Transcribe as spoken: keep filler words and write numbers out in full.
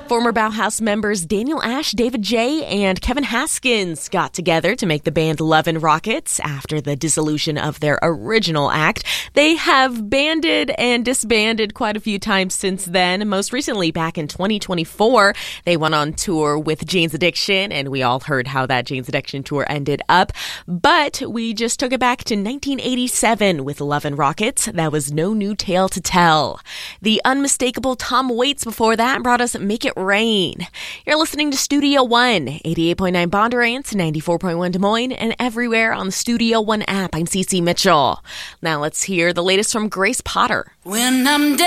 Former Bauhaus members Daniel Ash, David J., and Kevin Haskins got together to make the band Love and Rockets after the dissolution of their original act. They have banded and disbanded quite a few times since then. Most recently, back in twenty twenty-four, they went on tour with Jane's Addiction, and we all heard how that Jane's Addiction tour ended up. But we just took it back to nineteen eighty-seven with Love and Rockets. That was No New Tale to Tell. The unmistakable Tom Waits before that brought us Make It Rain. You're listening to Studio One, eighty-eight point nine Bondurant, ninety-four point one Des Moines, and everywhere on the Studio One app. I'm Cece Mitchell. Now let's hear the latest from Grace Potter. When I'm dead.